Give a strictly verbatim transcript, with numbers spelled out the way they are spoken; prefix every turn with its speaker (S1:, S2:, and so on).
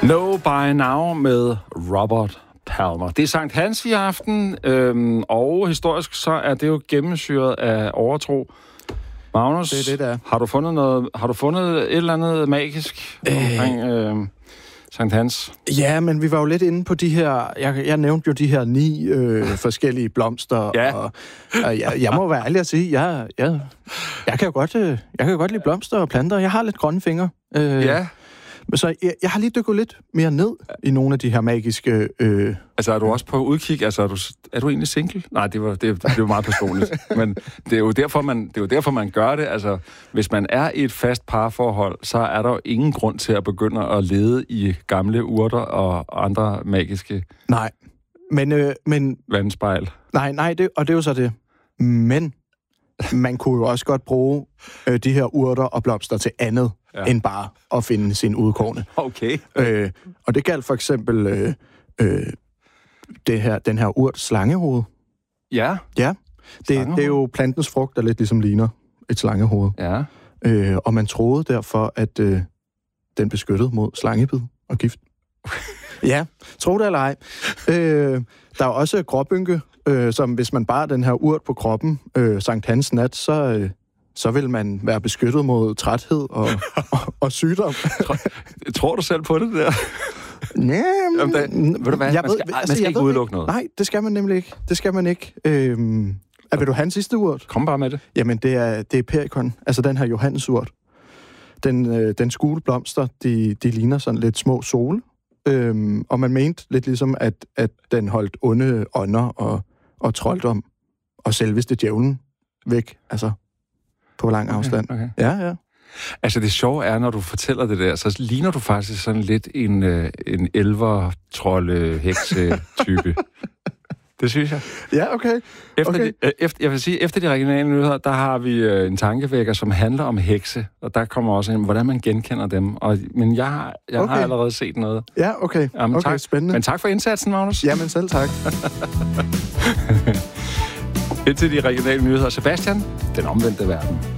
S1: Know By Now med Robert Palmer. Det er Sankt Hans i aften, øhm, og historisk så er det jo gennemsyret af overtro. Magnus,
S2: det er det, der.
S1: Har du fundet noget? Har du fundet et eller andet magisk øh. omkring øh, Sankt Hans?
S2: Ja, men vi var jo lidt inde på de her. Jeg, jeg nævnte jo de her ni øh, forskellige blomster,
S1: ja.
S2: og, og jeg, jeg må være ærlig at sige, jeg, jeg, jeg kan jo godt, øh, jeg kan jo godt lide blomster og planter. Jeg har lidt grønne fingre. Øh, ja. Så jeg, jeg har lige dykket lidt mere ned i nogle af de her magiske... Øh...
S1: Altså, er du også på udkig? Altså, er du, er du egentlig single? Nej, det var, det, det var meget personligt. Men det er, jo derfor, man, det er jo derfor, man gør det. Altså, hvis man er i et fast parforhold, så er der jo ingen grund til at begynde at lede i gamle urter og andre magiske...
S2: Nej, men... Øh, men
S1: vandspejl.
S2: Nej, nej, det, og det er jo så det. Men man kunne jo også godt bruge øh, de her urter og blomster til andet, ja. End bare at finde sin udkårne.
S1: Okay.
S2: Øh, og det galt for eksempel øh, øh, det her, den her urt slangehoved.
S1: Ja.
S2: Ja. Det, det er jo plantens frugt, der lidt ligesom ligner et slangehoved.
S1: Ja.
S2: Øh, og man troede derfor, at øh, den beskyttede mod slangebid og gift. Ja, tro det eller ej. Øh, der er også gråbynke, øh, som hvis man bar den her urt på kroppen, øh, Sankt Hans nat, så... Øh, så vil man være beskyttet mod træthed og, og, og sygdom.
S1: Tror du selv på det der?
S2: Nej,
S1: Jamen, ved du hvad?
S2: Jeg
S1: man
S2: ved,
S1: skal,
S2: altså,
S1: man skal
S2: jeg
S1: ikke
S2: ved
S1: udelukke
S2: ikke.
S1: noget.
S2: Nej, det skal man nemlig ikke. Det skal man ikke. Øhm, er, vil du have en sidste urt?
S1: Kom bare med det.
S2: Jamen, det er, det er perikon. Altså den her Johannesurt. Den, øh, den skule blomster, de, de ligner sådan lidt små sole. Øhm, og man mente lidt ligesom, at, at den holdt onde ånder og, og trolddom og selveste djævlen væk. Altså... på lang afstand.
S1: Okay, okay.
S2: Ja, ja.
S1: Altså, det sjove er, når du fortæller det der, så ligner du faktisk sådan lidt en, øh, en elver-trolde-hekse-type. Det synes jeg.
S2: Ja, okay.
S1: Efter,
S2: okay.
S1: De, efter, jeg vil sige, efter de regionale nyheder, der har vi øh, en tankevækker, som handler om hekse, og der kommer også ind, hvordan man genkender dem. Og, men jeg, har, jeg okay. har allerede set noget.
S2: Ja, okay.
S1: Jamen,
S2: okay,
S1: tak.
S2: Spændende.
S1: Men tak for indsatsen, Magnus.
S2: Jamen, selv tak.
S1: Indtil de regionale nyheder. Sebastian, den omvendte verden.